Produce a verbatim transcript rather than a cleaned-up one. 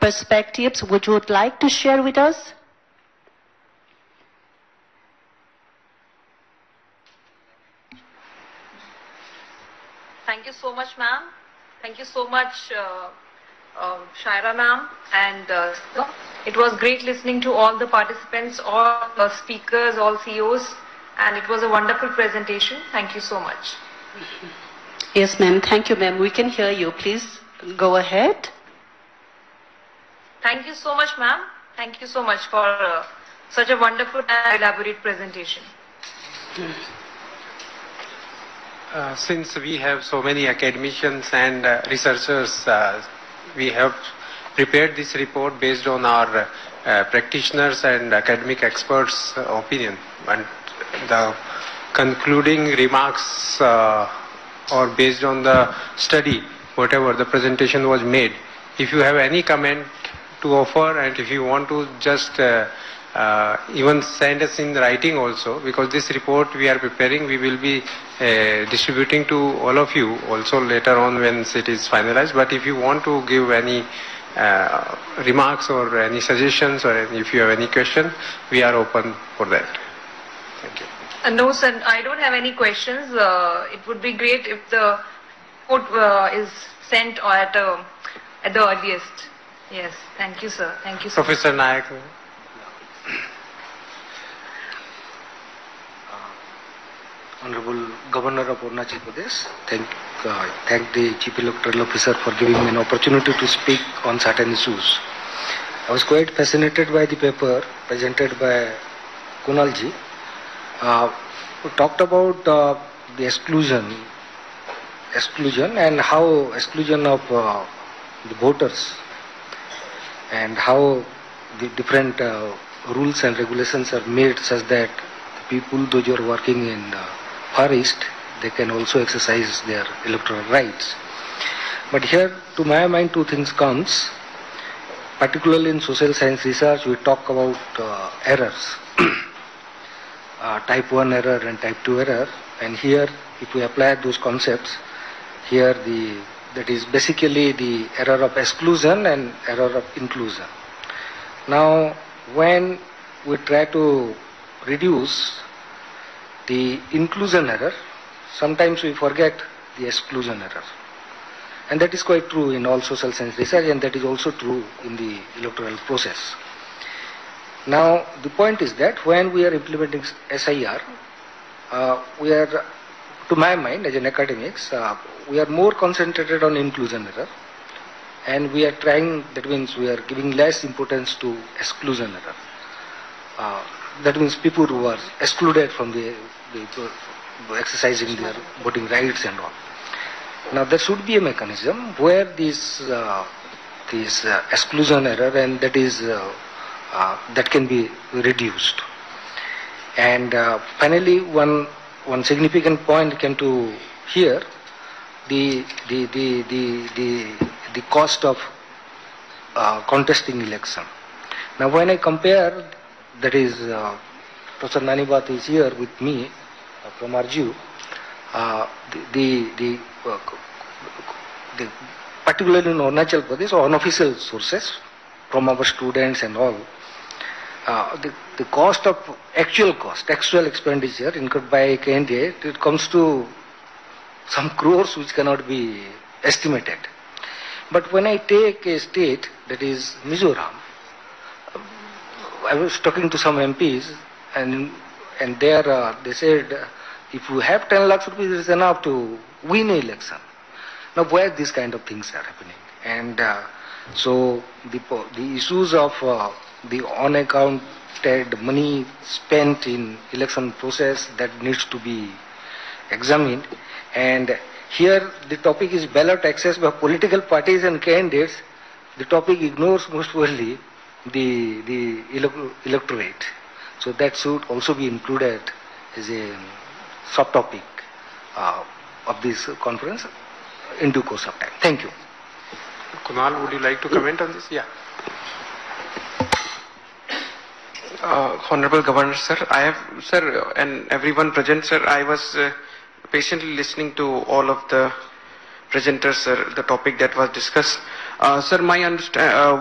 perspectives which you would like to share with us? Thank you so much, ma'am. Thank you so much, uh, uh, Shaira ma'am. And uh, it was great listening to all the participants, all the speakers, all C E Os. And it was a wonderful presentation. Thank you so much. Yes, ma'am. Thank you, ma'am. We can hear you. Please go ahead. Thank you so much, ma'am. Thank you so much for uh, such a wonderful and elaborate presentation. Uh, since we have so many academicians and uh, researchers, uh, we have prepared this report based on our uh, practitioners and academic experts' uh, opinion. And the concluding remarks uh, are based on the study, whatever the presentation was made. If you have any comment to offer, and if you want to just uh, uh, even send us in writing also, because this report we are preparing, we will be uh, distributing to all of you also later on when it is finalized. But if you want to give any uh, remarks or any suggestions, or any, if you have any question, we are open for that. Thank you. Uh, no, sir, I don't have any questions. Uh, it would be great if the report uh, is sent at, uh, at the earliest. Yes, thank you, sir. Thank you, sir. Professor Nayak. Uh, Honorable Governor of Arunachal Pradesh, thank, uh, thank the Chief Electoral Officer for giving me an opportunity to speak on certain issues. I was quite fascinated by the paper presented by Kunalji. Uh, who talked about uh, the exclusion, exclusion and how exclusion of uh, the voters and how the different uh, rules and regulations are made such that the people, those who are working in uh, Far East, they can also exercise their electoral rights. But here, to my mind, two things comes. Particularly in social science research, we talk about uh, errors. Uh, type one error and type two error, and here if we apply those concepts, here the that is basically the error of exclusion and error of inclusion. Now when we try to reduce the inclusion error, sometimes we forget the exclusion error, and that is quite true in all social science research, and that is also true in the electoral process. Now, the point is that when we are implementing S I R, uh, we are, to my mind, as an academics, uh, we are more concentrated on inclusion error, and we are trying, that means we are giving less importance to exclusion error. Uh, that means people who are excluded from the, the, the exercising their voting rights and all. Now, there should be a mechanism where this, uh, this uh, exclusion error, and that is uh, Uh, that can be reduced. And uh, finally, one one significant point came to here, the the the the the, the cost of uh, contesting election. Now, when I compare, that is, uh, Professor Nanibat is here with me uh, from R G U. Uh, the the, the, uh, the particularly in Arunachal Pradesh, or unofficial sources from our students and all. Uh, the, the cost of actual cost, actual expenditure incurred by a candidate, it comes to some crores which cannot be estimated. But when I take a state, that is Mizoram, I was talking to some M Ps, and and there uh, they said, uh, if you have ten lakhs rupees, it is enough to win an election. Now, where these kind of things are happening? And uh, so the the issues of uh, the unaccounted money spent in election process, that needs to be examined. And here the topic is ballot access by political parties and candidates. The topic ignores most probably the the electorate. So that should also be included as a subtopic uh, of this conference in due course of time. Thank you. Kunal, would you like to comment on this? Yeah. Uh, Honorable Governor, sir, I have, sir, and everyone present, sir, I was uh, patiently listening to all of the presenters, sir, the topic that was discussed. Uh, sir, my understand, uh,